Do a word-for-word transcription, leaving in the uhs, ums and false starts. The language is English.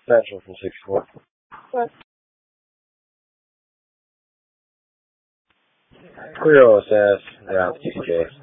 Central from six four. Clear O S S, ground T C J.